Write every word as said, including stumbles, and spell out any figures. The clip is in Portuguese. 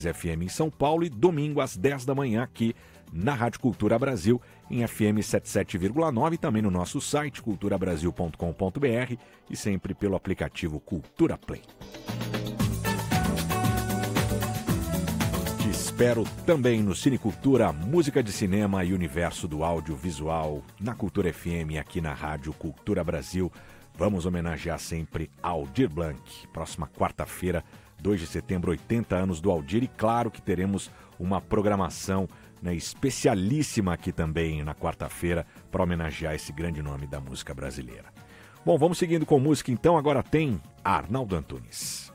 F M em São Paulo e domingo às dez da manhã aqui na Rádio Cultura Brasil, em F M setenta e sete vírgula nove, também no nosso site cultura brasil ponto com ponto b r e sempre pelo aplicativo Cultura Play. Te espero também no Cinecultura, música de cinema e universo do audiovisual na Cultura F M aqui na Rádio Cultura Brasil. Vamos homenagear sempre Aldir Blanc. Próxima quarta-feira, dois de setembro, oitenta anos do Aldir, e claro que teremos uma programação, né, especialíssima aqui também na quarta-feira para homenagear esse grande nome da música brasileira. Bom, vamos seguindo com música então. Agora tem Arnaldo Antunes.